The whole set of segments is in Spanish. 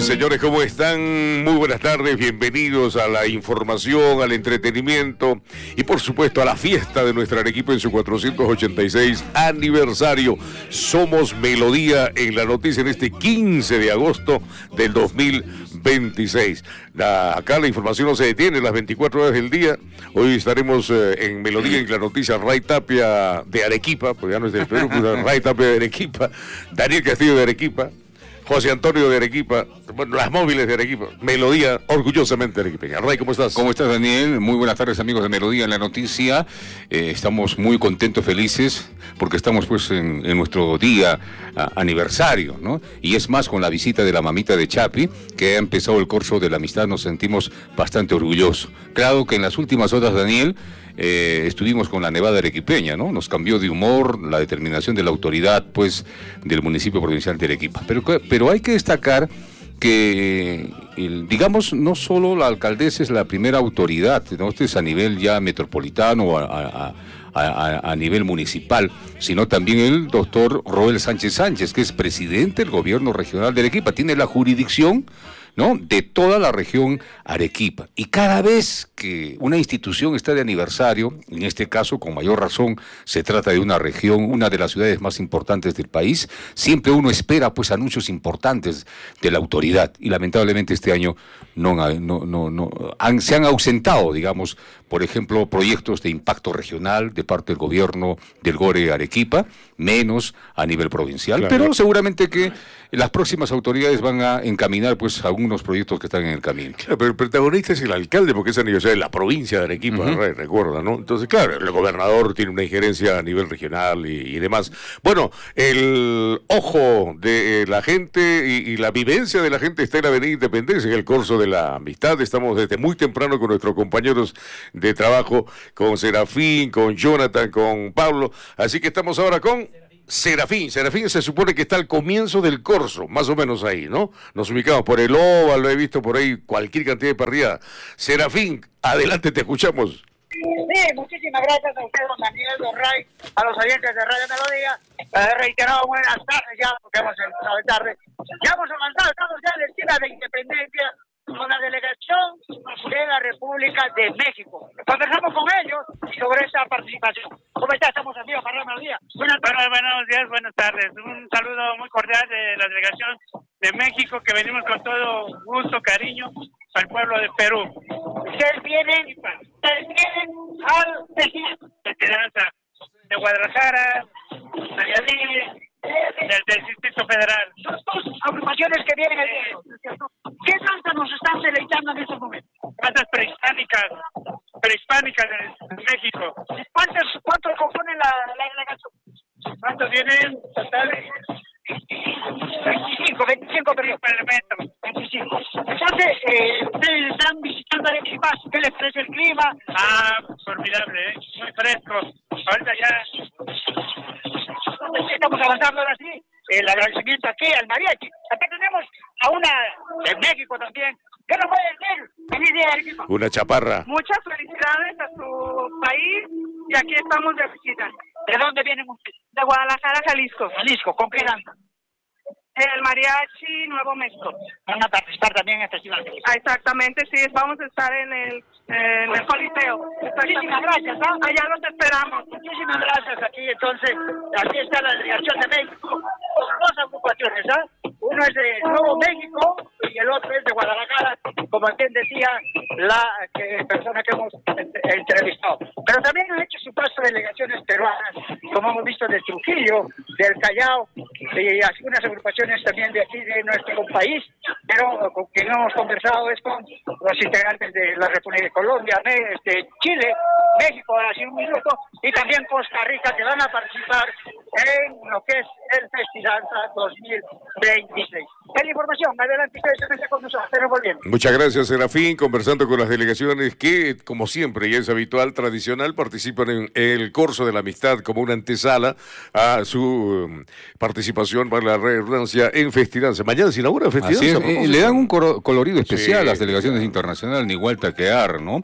y señores, ¿cómo están? Muy buenas tardes, bienvenidos a la información, al entretenimiento y por supuesto a la fiesta de nuestra Arequipa en su 486 aniversario. Somos Melodía en la noticia en este 15 de agosto del 2026. Acá la información no se detiene las 24 horas del día. Hoy estaremos en Melodía en la noticia Ray Tapia de Arequipa, pues ya no es del Perú, pues Ray Tapia de Arequipa, Daniel Castillo de Arequipa, José Antonio de Arequipa, bueno, las móviles de Arequipa, Melodía, orgullosamente arequipeña. Ray, ¿cómo estás? ¿Cómo estás, Daniel? Muy buenas tardes, amigos de Melodía en la noticia. Estamos muy contentos, felices, porque estamos pues en nuestro día aniversario, ¿no? Y es más, con la visita de la mamita de Chapi, que ha empezado el curso de la amistad, nos sentimos bastante orgullosos. Claro que en las últimas horas, Daniel, estuvimos con la nevada arequipeña, ¿no? Nos cambió de humor la determinación de la autoridad, pues, del municipio provincial de Arequipa. Pero hay que destacar que, digamos, no solo la alcaldesa es la primera autoridad, ¿no? Este es a nivel ya metropolitano, a nivel municipal, sino también el doctor Roel Sánchez Sánchez, que es presidente del gobierno regional de Arequipa, tiene la jurisdicción, ¿no?, de toda la región Arequipa. Y cada vez que una institución está de aniversario, en este caso con mayor razón se trata de una región, una de las ciudades más importantes del país, siempre uno espera pues anuncios importantes de la autoridad, y lamentablemente este año se han ausentado, digamos, por ejemplo, proyectos de impacto regional de parte del gobierno del GORE Arequipa, menos a nivel provincial, claro. Pero seguramente que las próximas autoridades van a encaminar pues algunos proyectos que están en el camino. Claro, pero el protagonista es el alcalde, porque es aniversario de la provincia de Arequipa, recuerda, ¿no? Entonces, claro, el gobernador tiene una injerencia a nivel regional y demás. Bueno, el ojo de la gente y la vivencia de la gente está en la Avenida Independencia, en el curso de la amistad. Estamos desde muy temprano con nuestros compañeros de trabajo, con Serafín, con Jonathan, con Pablo. Así que estamos ahora con Serafín. Serafín se supone que está al comienzo del corso, más o menos ahí, ¿no? Nos ubicamos por el OVA, lo he visto por ahí, cualquier cantidad de parrilla. Serafín, adelante, te escuchamos. Sí, muchísimas gracias a usted, don Daniel, don Ray, a los oyentes de Radio Melodía. Reiterado buenas tardes ya, porque hemos empezado de tarde. Ya hemos avanzado, estamos ya en la esquina de Independencia, con la delegación de la República de México. Conversamos con ellos sobre esta participación. ¿Cómo está? Estamos amigos para el día. Buenos días, buenas tardes. Un saludo muy cordial de la delegación de México, que venimos con todo gusto, cariño, al pueblo de Perú. Ustedes vienen al Esperanza de Guadalajara, Nayarit, del Distrito Federal. Son dos agrupaciones que vienen. ¿Qué danza nos están deleitando en estos momentos? Danzas prehispánicas de México. ¿Cuántos componen la delegación? ¿Cuántos vienen totales? 25 elementos. 25. Entonces, ustedes están visitando Arequipa, ¿qué les parece el clima? Formidable, muy fresco. Ahorita ya estamos avanzando ahora sí. El agradecimiento aquí al mariachi. Acá tenemos a una de México también. ¿Qué nos puede decir? Feliz día, Arequipa. Una chaparra. Muchas felicidades a su país, y aquí estamos de visita. ¿De dónde vienen ustedes? De Guadalajara, Jalisco. Jalisco, ¿con qué danza? El Mariachi Nuevo México. Van a participar también en este festival. Exactamente, sí, vamos a estar en el Coliseo. Muchísimas gracias, ¿no? Allá los esperamos. Muchísimas gracias. Aquí está la delegación de México, con dos agrupaciones, ¿ah? Uno es de Nuevo México y el otro es de Guadalajara, como quien decía la persona que hemos entrevistado. Pero también han hecho su paso delegaciones peruanas, como hemos visto de Trujillo, del Callao, y algunas agrupaciones también de aquí de nuestro país, pero con quien hemos conversado es con los integrantes de la República de Colombia, Chile, México, hace un minuto, y también Costa Rica, que van a participar en lo que es el Festival 2026. Es la información, adelante ustedes con nosotros, pero volviendo. Muchas gracias, Serafín, conversando con las delegaciones que, como siempre, y es habitual, tradicional, participan en el curso de la amistad como una antesala a su participación, para la redundancia, en Festidanza. Mañana se inaugura Festidanza. Le dan un colorido especial a las delegaciones internacionales, ni vuelta a quedar, ¿no?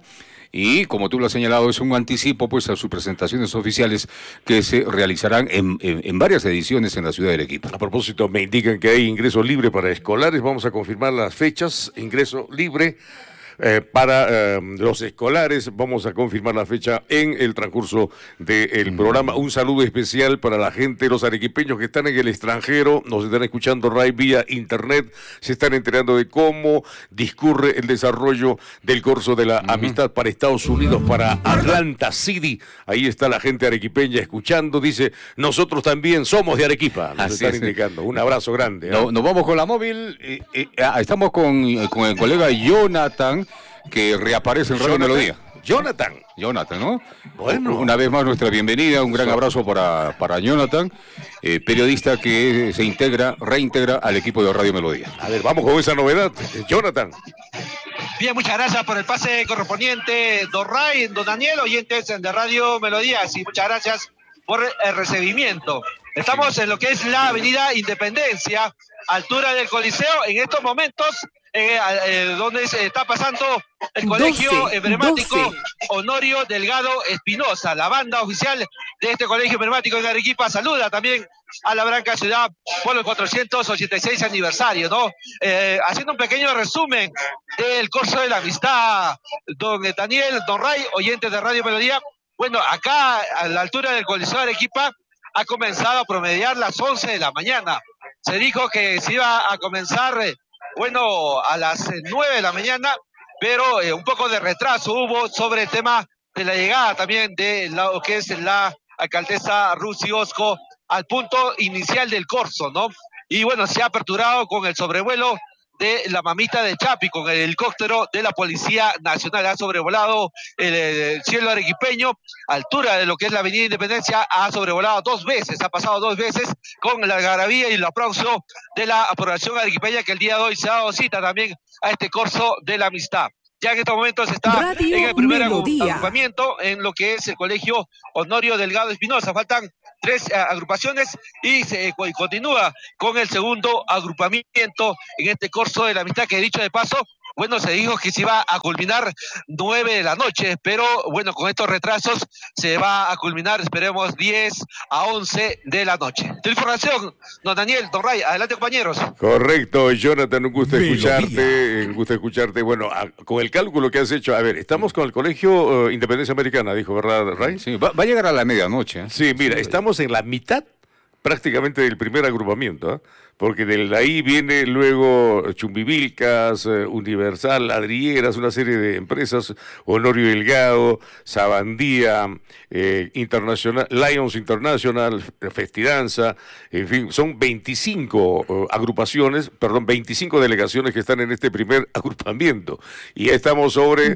y como tú lo has señalado, es un anticipo pues a sus presentaciones oficiales que se realizarán en varias ediciones en la ciudad de Arequipa. A propósito, me indican que hay ingreso libre para escolares, vamos a confirmar las fechas, ingreso libre. Para los escolares, vamos a confirmar la fecha en el transcurso del programa. Un saludo especial para la gente, los arequipeños que están en el extranjero, nos están escuchando vía internet, se están enterando de cómo discurre el desarrollo del curso de la amistad para Estados Unidos, para Atlanta City. Ahí está la gente arequipeña escuchando, dice, nosotros también somos de Arequipa, nos están indicando. Un abrazo grande. Nos vamos con la móvil, estamos con el colega Jonathan, que reaparece en Radio Melodía. Jonathan, ¿no? Bueno. Una vez más nuestra bienvenida, un gran abrazo para Jonathan, periodista que se reintegra al equipo de Radio Melodía. A ver, vamos con esa novedad, Jonathan. Bien, muchas gracias por el pase correspondiente, don Ray, don Daniel, oyentes de Radio Melodías, y muchas gracias por el recibimiento. Estamos en lo que es la avenida Independencia, altura del Coliseo, en estos momentos, donde se está pasando el colegio emblemático Honorio Delgado Espinosa. La banda oficial de este colegio emblemático en Arequipa saluda también a la Branca Ciudad por el 486 aniversario, ¿no? Haciendo un pequeño resumen del curso de la amistad, don Daniel, don Ray, oyentes de Radio Melodía. Bueno, acá a la altura del Coliseo de Arequipa ha comenzado a promediar las 11 de la mañana. Se dijo que se iba a comenzar, a las 9 de la mañana, pero un poco de retraso hubo sobre el tema de la llegada también de lo que es la alcaldesa Rusi Osco al punto inicial del curso, ¿no? Y bueno, se ha aperturado con el sobrevuelo de la mamita de Chapi, con el helicóptero de la Policía Nacional. Ha sobrevolado el cielo arequipeño, altura de lo que es la Avenida Independencia, ha sobrevolado 2 veces, ha pasado 2 veces con la algarabía y el aplauso de la población arequipeña, que el día de hoy se ha dado cita también a este curso de la amistad. Ya en estos momentos está Radio en el primer agrupamiento en lo que es el colegio Honorio Delgado Espinosa. Faltan 3 agrupaciones y se continúa con el segundo agrupamiento en este curso de la amistad, que dicho de paso, bueno, se dijo que se iba a culminar 9 de la noche, pero bueno, con estos retrasos se va a culminar, esperemos, 10 a 11 de la noche. Tu información, don Daniel, don Ray, adelante, compañeros. Correcto, Jonathan, un gusto escucharte. Bueno, con el cálculo que has hecho, a ver, estamos con el Colegio Independencia Americana, dijo, ¿verdad, Ray? Sí, va a llegar a la medianoche. Sí, mira, estamos en la mitad prácticamente del primer agrupamiento, ¿eh? Porque de ahí viene luego Chumbivilcas, Universal, Ladrilleras, una serie de empresas, Honorio Delgado, Sabandía, Internacional, Lions International, Festidanza, en fin, son 25 25 delegaciones que están en este primer agrupamiento. Y ya estamos sobre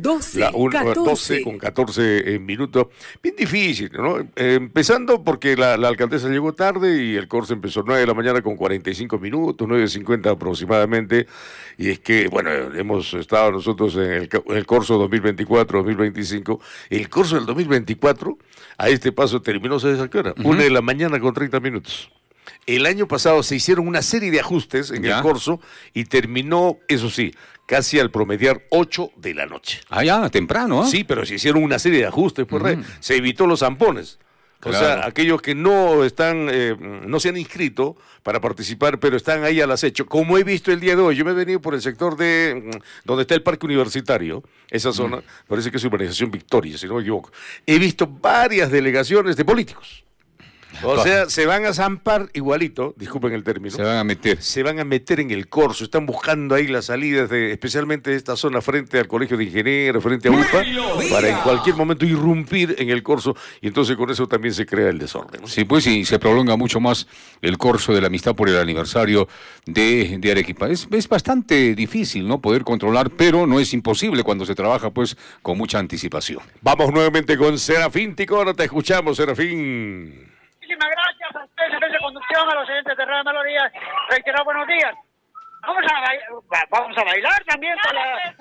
12 con 14 minutos. Bien difícil, ¿no? Empezando porque la alcaldesa llegó tarde y el curso empezó 9 de la mañana con 45 minutos, 9:50 aproximadamente, y es que, bueno, hemos estado nosotros en el curso 2024-2025, el curso del 2024, a este paso terminó, ¿sabes a qué hora? 1 de la mañana con 30 minutos. El año pasado se hicieron una serie de ajustes en el curso y terminó, eso sí, casi al promediar 8 de la noche. Ah, ya, temprano, ¿eh? Sí, pero se hicieron una serie de ajustes, pues, se evitó los zampones. Claro. O sea, aquellos que no están, no se han inscrito para participar, pero están ahí al acecho. Como he visto el día de hoy, yo me he venido por el sector de donde está el Parque Universitario, esa zona, parece que es Urbanización Victoria, si no me equivoco. He visto varias delegaciones de políticos. O sea, se van a zampar igualito, disculpen el término. Se van a meter en el curso, están buscando ahí las salidas, especialmente de esta zona frente al Colegio de Ingenieros, frente a UPA, para en cualquier momento irrumpir en el curso, y entonces con eso también se crea el desorden, ¿no? Sí, pues sí, se prolonga mucho más el curso de la amistad por el aniversario de Arequipa. Es bastante difícil, ¿no?, poder controlar, pero no es imposible cuando se trabaja, pues, con mucha anticipación. Vamos nuevamente con Serafín Ticona, te escuchamos, Serafín. Muchísimas gracias a ustedes en esa conducción, a los oyentes de Radio Melodía. Reiterar buenos días. Vamos a bailar también con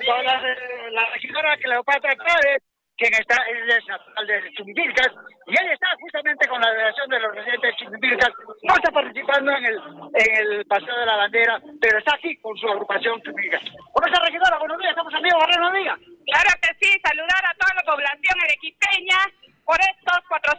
la regidora Cleopatra Chávez, quien es natural de Chumbivilcas, y ella está justamente con la delegación de los residentes de Chumbivilcas. No está participando en el paseo de la bandera, pero está aquí con su agrupación Chumbivilcas. Con esa regidora, buenos días, estamos amigos de Radio Melodía. Claro que sí, saludar a todos los arequipeña por estos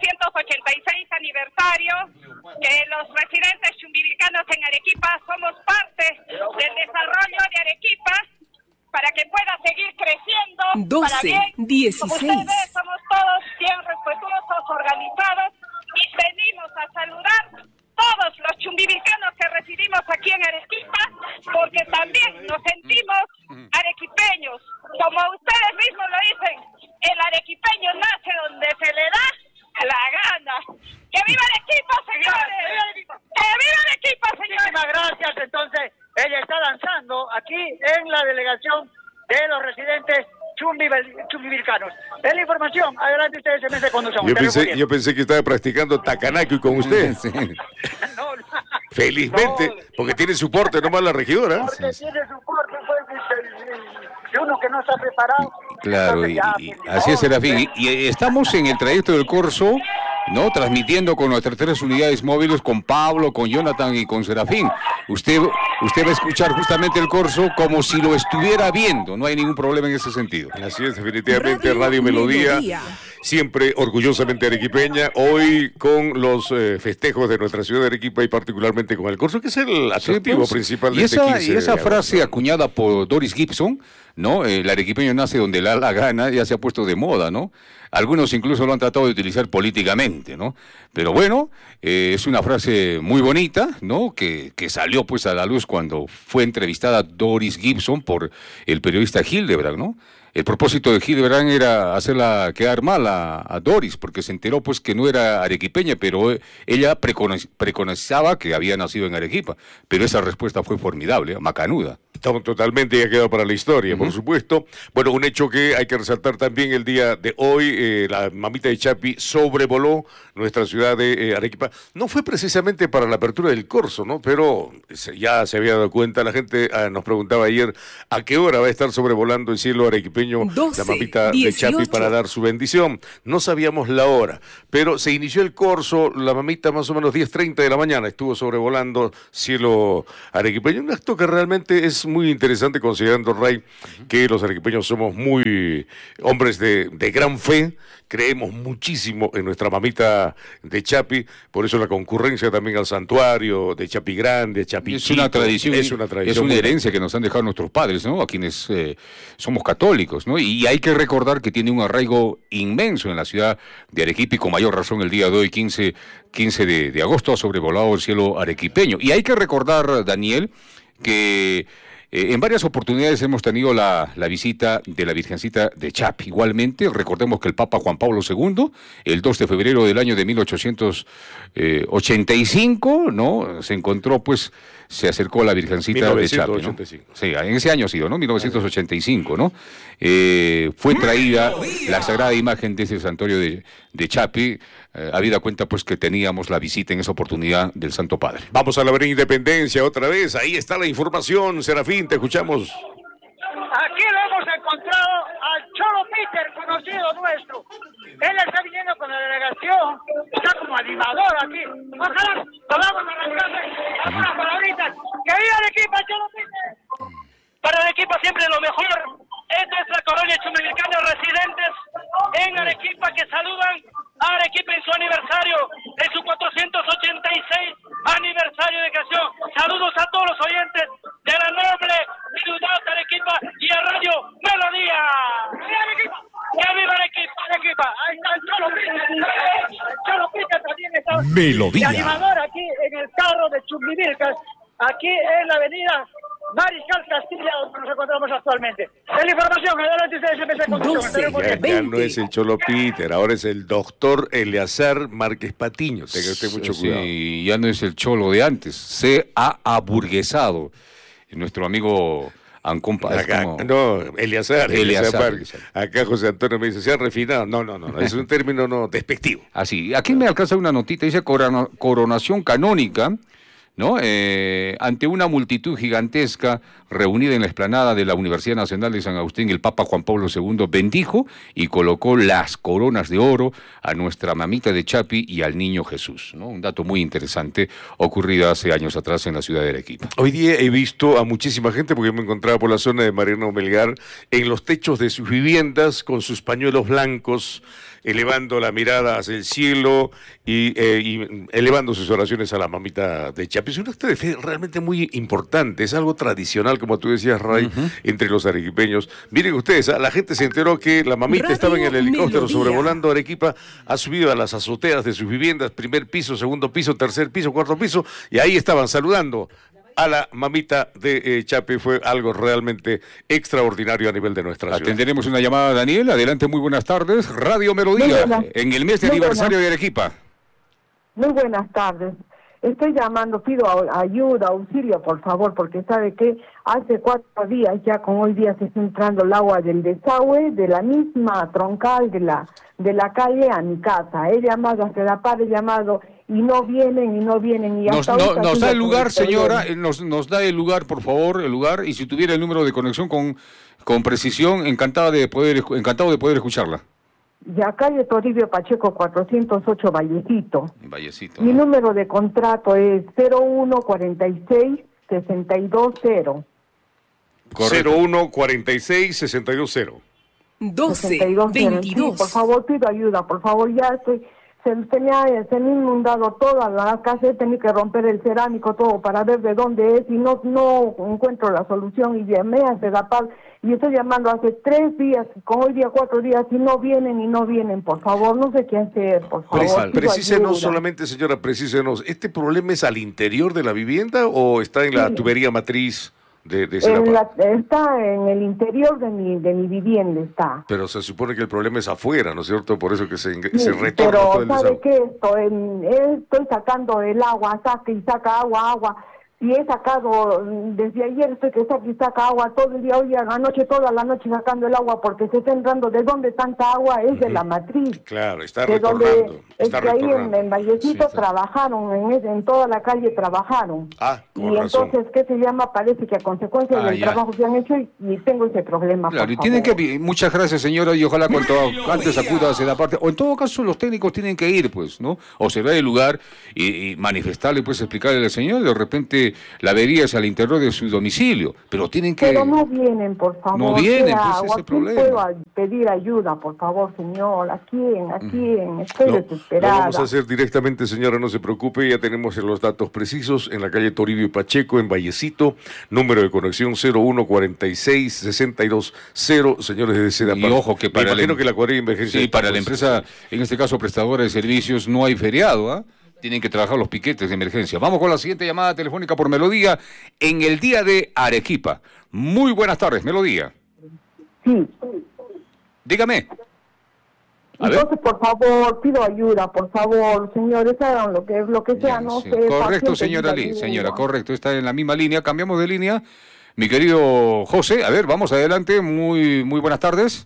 486 aniversarios, que los residentes chumbivilcanos en Arequipa somos parte del desarrollo de Arequipa para que pueda seguir creciendo. 12, 16. Como ustedes, somos todos bien respetuosos, organizados, y venimos a saludar todos los chumbivilcanos que residimos aquí en Arequipa, porque también nos sentimos arequipeños. Como ustedes mismos lo dicen, el arequipeño nace donde se le da la gana. ¡Que viva Arequipa, señores! ¡Que viva Arequipa, señores! Muchísimas gracias. Entonces, ella está danzando aquí en la delegación de los residentes chumbivilcanos. Es la información. Adelante ustedes, se me conducción. Yo pensé que estaba practicando takanaki con usted. Sí. No, no. Felizmente, no, porque tiene soporte nomás la regidora. Porque tiene soporte, pues, y uno que no está preparado. Claro, entonces, así es, Serafín. Y estamos en el trayecto del Corso, ¿no? Transmitiendo con nuestras 3 unidades móviles, con Pablo, con Jonathan y con Serafín. Usted va a escuchar justamente el Corso como si lo estuviera viendo. No hay ningún problema en ese sentido. Así es, definitivamente Radio Melodía, siempre orgullosamente arequipeña, hoy con los festejos de nuestra ciudad de Arequipa y particularmente con el Corso, que es el atractivo principal de este 15 y esa de frase agosto, acuñada por Doris Gibson, ¿no? El arequipeño nace donde le da la gana, ya se ha puesto de moda, ¿no? Algunos incluso lo han tratado de utilizar políticamente, ¿no? Pero bueno, es una frase muy bonita, ¿no? Que salió pues a la luz cuando fue entrevistada Doris Gibson por el periodista Hildebrand, ¿no? El propósito de Hildebrand era hacerla quedar mal a Doris, porque se enteró pues que no era arequipeña, pero ella preconizaba que había nacido en Arequipa. Pero esa respuesta fue formidable, macanuda. Estamos totalmente, ya quedado para la historia, por supuesto. Bueno, un hecho que hay que resaltar también el día de hoy, la mamita de Chapi sobrevoló nuestra ciudad de Arequipa. No fue precisamente para la apertura del Corso, ¿no? Pero ya se había dado cuenta, la gente nos preguntaba ayer a qué hora va a estar sobrevolando el cielo arequipeño 12, la mamita 18. de Chapi para dar su bendición. No sabíamos la hora, pero se inició el Corso, la mamita más o menos 10:30 de la mañana estuvo sobrevolando cielo arequipeño. Un acto que realmente es muy interesante, considerando, Ray, que los arequipeños somos muy hombres de gran fe, creemos muchísimo en nuestra mamita de Chapi, por eso la concurrencia también al santuario de Chapi Grande, Chapi Es Chico. una tradición, es una herencia que nos han dejado nuestros padres, ¿no? A quienes somos católicos, ¿no? Y hay que recordar que tiene un arraigo inmenso en la ciudad de Arequipa y con mayor razón el día de hoy, 15 de agosto, ha sobrevolado el cielo arequipeño. Y hay que recordar, Daniel, que en varias oportunidades hemos tenido la visita de la Virgencita de Chapi. Igualmente, recordemos que el Papa Juan Pablo II, el 2 de febrero del año de 1885, ¿no? Se encontró, pues, se acercó a la Virgencita de Chapi, ¿no? Sí, en ese año ha sido, ¿no? 1985, ¿no? Fue traída la sagrada imagen de ese santuario de Chapi, habida cuenta, pues, que teníamos la visita en esa oportunidad del Santo Padre. Vamos a la Avenida Independencia otra vez, ahí está la información, Serafín, te escuchamos. Aquí lo hemos encontrado al Cholo Peter, conocido nuestro. Él está viniendo con la delegación, está como animador aquí. Ojalá podamos arrancarle algunas palabritas. ¡Que viva Arequipa, Cholo Peter! Para Arequipa siempre lo mejor. Esta es la colonia chumbivilcana residentes en Arequipa que saludan a Arequipa en su aniversario, en su 486 aniversario de creación. Saludos a todos los oyentes de la noble ciudad de Arequipa y a Radio Melodía. ¡Viva Arequipa! ¡Que viva Arequipa! Arequipa. Ahí está el Cholo Peter. El Cholo Peter también está Melodía. de animador aquí en el carro de Chumbivilcas, aquí en la avenida Mariscal Castilla, donde nos encontramos actualmente. Es la información, adelante ustedes empiezan con Ya no es el Cholo Peter, ahora es el doctor Eleazar Márquez Patiño. Tenga usted mucho cuidado. Sí, ya no es el Cholo de antes, se ha aburguesado. Nuestro amigo Ancompa. No, Eleazar Márquez. Acá José Antonio me dice, se ha refinado. No, es un término despectivo. Así, aquí me alcanza una notita, dice coronación canónica ¿no? Ante una multitud gigantesca reunida en la explanada de la Universidad Nacional de San Agustín, el Papa Juan Pablo II bendijo y colocó las coronas de oro a nuestra mamita de Chapi y al niño Jesús, ¿no? Un dato muy interesante ocurrido hace años atrás en la ciudad de Arequipa. Hoy día he visto a muchísima gente, porque me encontraba por la zona de Mariano Melgar, en los techos de sus viviendas con sus pañuelos blancos, elevando la mirada hacia el cielo y elevando sus oraciones a la mamita de Chapi. Es un acto de fe realmente muy importante, es algo tradicional, como tú decías, Ray, entre los arequipeños. Miren ustedes, la gente se enteró que la mamita estaba en el helicóptero sobrevolando Arequipa, ha subido a las azoteas de sus viviendas, primer piso, segundo piso, tercer piso, cuarto piso, y ahí estaban saludando a la mamita de Chapi. Fue algo realmente extraordinario a nivel de nuestra ciudad. Atenderemos una llamada, Daniel. Adelante, muy buenas tardes. Radio Melodía, en el mes de aniversario de Arequipa. Muy buenas tardes. Estoy llamando, pido ayuda, auxilio, por favor, porque sabe que hace 4 días, ya con hoy día se está entrando el agua del desagüe de la misma troncal de la calle a mi casa. He llamado a Sedapar, he llamado y no vienen. Y nos da el lugar, señora, nos da el lugar, por favor, el lugar, y si tuviera el número de conexión con precisión, encantado de poder escucharla. Ya calle Toribio Pacheco 408 Vallecito. Vallecito. Mi número de contrato es 0146-620. 0146-620. 1222. Sí, por favor, pido ayuda, por favor, ya estoy... Se me ha inundado toda la casa, he tenido que romper el cerámico, todo, para ver de dónde es, y no encuentro la solución, y llamé a Sedapal, y estoy llamando hace 3 días, con hoy día 4 días, y no vienen, por favor, no sé qué hacer, por favor. Precísenos solamente, señora, precísenos, ¿este problema es al interior de la vivienda o está en la tubería matriz de está en el interior de mi vivienda, está. Pero se supone que el problema es afuera, ¿no es cierto? Por eso que se retorna pero todo el ¿sabe qué? Estoy sacando el agua, saca agua. Y he sacado, desde ayer estoy que saca agua todo el día, hoy anoche, toda la noche sacando el agua, porque se está entrando. ¿De dónde tanta agua? Es de la matriz. Claro, está retornando. Es que ahí en Vallecito trabajaron, en toda la calle trabajaron. Y entonces, ¿qué se llama? Parece que a consecuencia del trabajo que han hecho, y tengo ese problema. Claro, y tienen que... Muchas gracias, señora, y ojalá cuanto antes acuda a la parte. O en todo caso, los técnicos tienen que ir, pues, ¿no? Observar el lugar y manifestarle, pues, explicarle al señor, de repente la avería es al interior de su domicilio, pero tienen que... Pero no vienen, por favor. No vienen, pues ese es el problema. ¿Puedo pedir ayuda, por favor, señor? ¿A quién? Estoy desesperada. Lo vamos a hacer directamente, señora, no se preocupe, ya tenemos los datos precisos, en la calle Toribio Pacheco, en Vallecito, número de conexión 0146-620, señores de Sedapar. Y ojo que para... Me imagino que la cuadrilla de emergencia... Sí, para la empresa, en este caso prestadora de servicios, no hay feriado, ¿ah? Tienen que trabajar los piquetes de emergencia. Vamos con la siguiente llamada telefónica por Melodía en el día de Arequipa. Muy buenas tardes, Melodía. Sí. Dígame. Entonces, por favor, pido ayuda, por favor, señores, hagan lo que sea, ya, no sí. sé. Correcto, señora Lee, señora, correcto, está en la misma línea. Cambiamos de línea. Mi querido José, a ver, vamos adelante. Muy buenas tardes.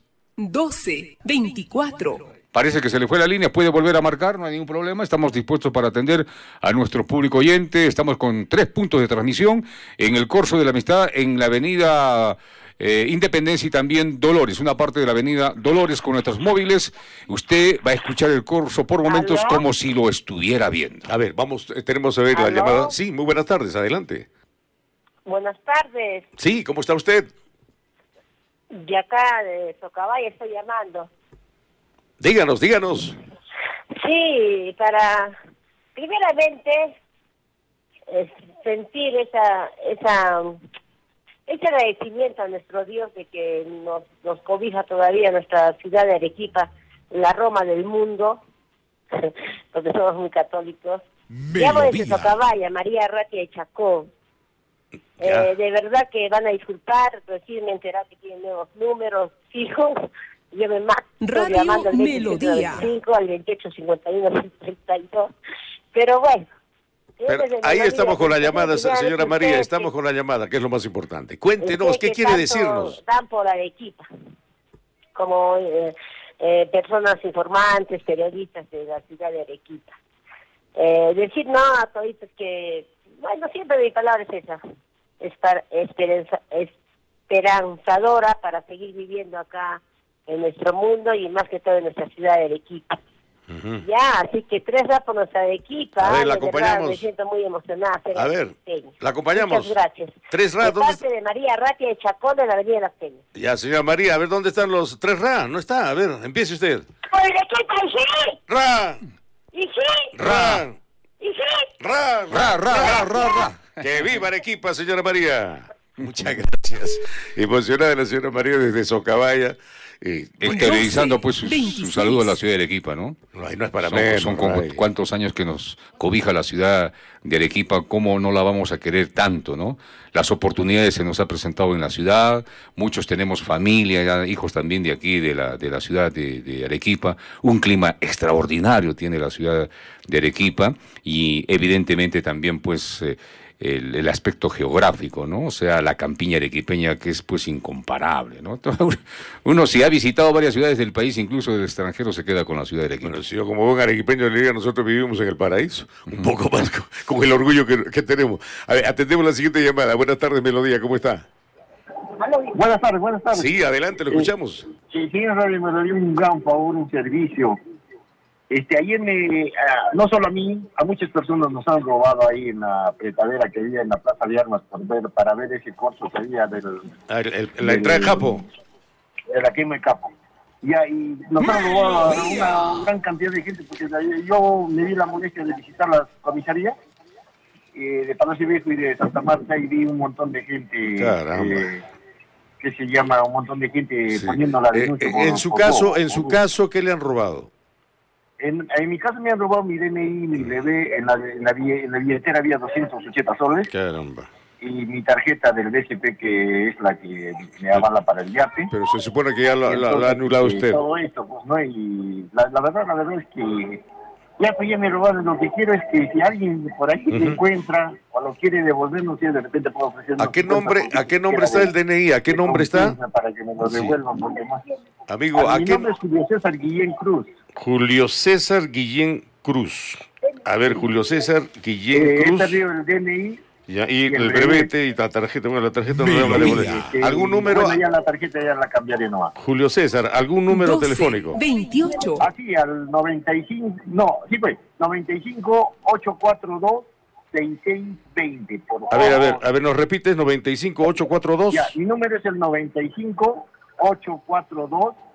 1224. Parece que se le fue la línea, puede volver a marcar, no hay ningún problema. Estamos dispuestos para atender a nuestro público oyente. Estamos con 3 puntos de transmisión en el Corso de la Amistad, en la avenida Independencia y también Dolores, una parte de la avenida Dolores con nuestros móviles. Usted va a escuchar el Corso por momentos como si lo estuviera viendo. A ver, vamos, tenemos a ver la llamada. Sí, muy buenas tardes, adelante. Buenas tardes. Sí, ¿cómo está usted? De acá, de Socabaya, estoy llamando. Díganos. Sí, para primeramente sentir ese agradecimiento a nuestro Dios de que nos cobija todavía nuestra ciudad de Arequipa, la Roma del mundo, porque somos muy católicos. Llamo desde Socabaya, María Ratia de Chacó. De verdad que van a disculpar, recién me enteré que tienen nuevos números fijos. Yo me mato llamando al 25 al 2851-52. Pero bueno. Ahí estamos con la llamada, señora María, estamos con la llamada, que es lo más importante. Cuéntenos, ¿qué quiere decirnos? Están por Arequipa, como personas informantes, periodistas de la ciudad de Arequipa. Decir no a toditos que bueno, siempre mi palabra es esa, esperanzadora para seguir viviendo acá en nuestro mundo y más que todo en nuestra ciudad de Arequipa. Ya, así que 3 por nuestra Arequipa. A ver, la de verdad, acompañamos. me siento muy emocionada. A ver, la acompañamos. Muchas gracias. 3 De ¿dónde parte de María Ratia de Chacón, de la Avenida de las Peñas. Ya, señora María, a ver, ¿dónde están los 3 Ra? No está, a ver, empiece usted. ¡Por el equipo, y sí! Ra, ¡Y sí! Ra, ¡Y sí! Ra. Que viva Arequipa, señora María. Muchas gracias. Emocionada la señora María desde Socabaya. Exteriorizando pues su saludo a la ciudad de Arequipa, ¿no? No, no es para menos. Son como cuántos años que nos cobija la ciudad de Arequipa, cómo no la vamos a querer tanto, ¿no? Las oportunidades se nos ha presentado en la ciudad, muchos tenemos familia, ya hijos también de aquí, de la ciudad de Arequipa, un clima extraordinario tiene la ciudad de Arequipa y evidentemente también pues el aspecto geográfico, ¿no? O sea, la campiña arequipeña que es pues incomparable, ¿no? Uno si ha visitado varias ciudades del país, incluso del extranjero, se queda con la ciudad de Arequipa. Bueno, si yo como buen arequipeño le diría, nosotros vivimos en el paraíso, un poco más con el orgullo que tenemos. A ver, atendemos la siguiente llamada. Buenas tardes, Melodía, ¿cómo está? Buenas tardes. Sí, adelante, lo escuchamos. Sí, señor Radio Melodía, un gran favor, un servicio. Ayer no solo a mí, a muchas personas nos han robado ahí en la pretadera que había en la Plaza de Armas para ver ese corso que había la entrada de Capo. De la quema de Capo. Y nos han robado a una gran cantidad de gente, porque yo me di la molestia de visitar las comisarías de Palacio Viejo y de Santa Marta y vi un montón de gente. Caramba. Que se llama un montón de gente poniendo la denuncia. En su caso, ¿qué le han robado? En mi caso me han robado mi DNI, mi DB, en la billetera había 280 soles. Caramba. Y mi tarjeta del BCP, que es la que me avala para el yate. Pero se supone que ya lo ha anulado usted. Todo esto, pues, ¿no? Y la verdad es que ya me robaron. Lo que quiero es que si alguien por ahí se encuentra o lo quiere devolver, no sé, de repente puedo ofrecer. ¿A qué nombre está el DNI? ¿A qué nombre está? Para que me lo devuelvan, porque más. Amigo, mi nombre es Julio César Guillén Cruz. Julio César Guillén Cruz. A ver, Julio César Guillén Cruz. El DNI. Ya, y el brevete y la tarjeta. Bueno, la tarjeta no la devolver. ¿Algún número? Bueno, ya la tarjeta ya la cambiaré nomás. Julio César, ¿algún número telefónico? 28. Así, al 95. No, sí pues. 95 842 6620, por favor. A ver, ¿nos repites? 95 842. Ya, mi número es el 95 842